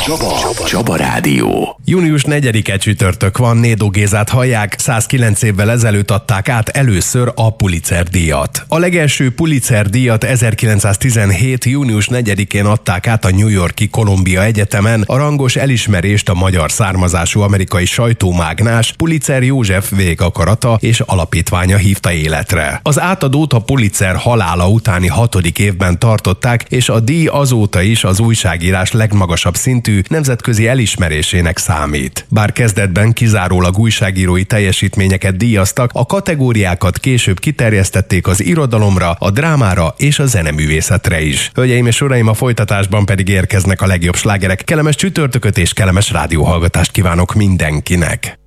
Csaba Rádió. Június 4-e csütörtök van, Nédó Gézát hallják, 109 évvel ezelőtt adták át először a Pulitzer-díjat. A legelső Pulitzer-díjat 1917. június 4-én adták át a New York-i Columbia Egyetemen, a rangos elismerést a magyar származású amerikai sajtómágnás Pulitzer József végakarata és alapítványa hívta életre. Az átadót a Pulitzer halála utáni 6. évben tartották, és a díj azóta is az újságírás legmagasabb szintű nemzetközi elismerésének számít. Bár kezdetben kizárólag újságírói teljesítményeket díjaztak, a kategóriákat később kiterjesztették az irodalomra, a drámára és a zeneművészetre is. Hölgyeim és uraim, a folytatásban pedig érkeznek a legjobb slágerek. Kellemes csütörtököt és kellemes rádióhallgatást kívánok mindenkinek!